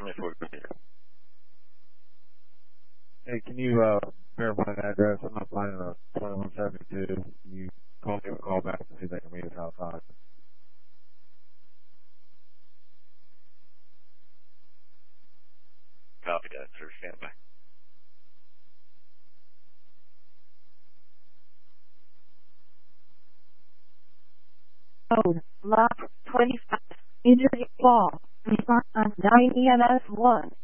Hey, can you verify an address? I'm not finding a 2172. Can you call me a call back to see if they can meet us outside? Copy that, sir. Stand by. Code lock 25. Injury wall. Response on 9 EMS 1.